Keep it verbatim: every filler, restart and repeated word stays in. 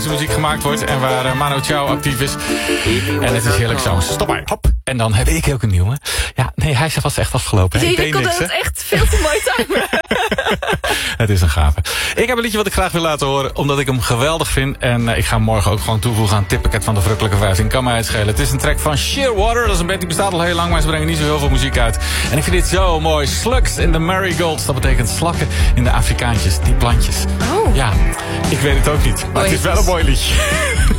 muziek gemaakt wordt en waar uh, Manu Chao actief is. En het is heerlijk zo. Stop maar. Hop. En dan heb ik ook een nieuwe. Ja, nee, hij was echt afgelopen. Jee, ik kon het echt veel te mooi timen. Het is een gave. Ik heb een liedje wat ik graag wil laten horen, omdat ik hem geweldig vind. En uh, ik ga hem morgen ook gewoon toevoegen aan Tippakket van de Verrukkelijke vijftien. Kan mij uitschelen. Het is een track van Shearwater. Dat is een band die bestaat al heel lang, maar ze brengen niet zo heel veel muziek uit. En ik vind dit zo mooi. Slugs in the Marigolds. Dat betekent slakken in de Afrikaantjes. Die plantjes. Oh. Ja, ik weet het ook niet. Maar het is wel een mooi liedje.